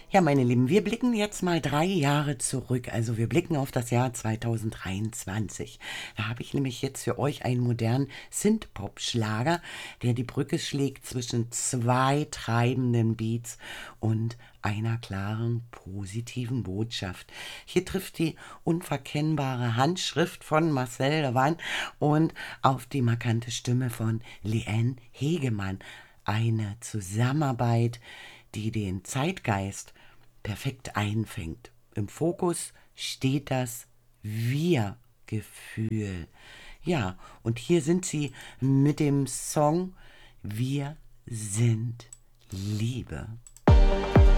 Ja, meine Lieben, wir blicken jetzt mal 3 Jahre zurück. Also wir blicken auf das Jahr 2023. Da habe ich nämlich jetzt für euch einen modernen Synthpop-Schlager, der die Brücke schlägt zwischen zwei treibenden Beats und einer klaren, positiven Botschaft. Hier trifft die unverkennbare Handschrift von Marcel Lewan und auf die markante Stimme von Leanne Hegemann. Eine Zusammenarbeit, die den Zeitgeist perfekt einfängt. Im Fokus steht das Wir-Gefühl. Ja, und hier sind sie mit dem Song Wir sind Liebe.